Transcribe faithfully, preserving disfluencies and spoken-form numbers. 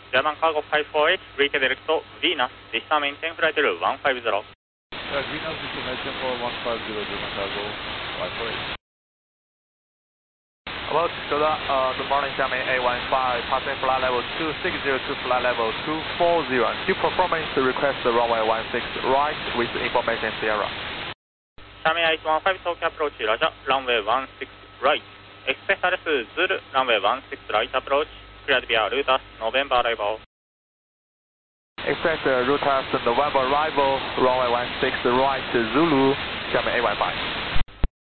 German Cargo five four eight, reach direct to Venus, this time maintain flight level one five zero. Uh, Venus is to maintain for one five zero, German Cargo five four eight. About Jordan, uh, good morning, Xiamen A one five, passing flight level two six zero to flight level two four zero. Due performance request the runway one six right with information Sierra. Xiamen eight one five, Tokyo approach, Roger, runway one six right. Express R S Zulu, runway one six right approach, cleared via Rutas, November arrival. Express uh, Rutas November arrival, runway one six right Zulu, Xiamen A one five.